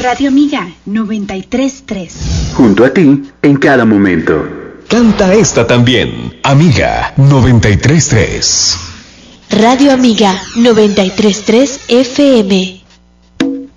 Radio Amiga 93.3. Junto a ti en cada momento. Canta esta también, Amiga 93.3. Radio Amiga 93.3 FM.